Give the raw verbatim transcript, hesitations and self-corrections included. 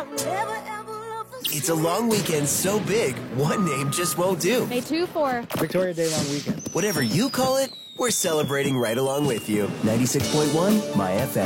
It's a long weekend so big, one name just won't do. May two for Victoria Day long weekend. Whatever you call it, we're celebrating right along with you. ninety-six point one My F M.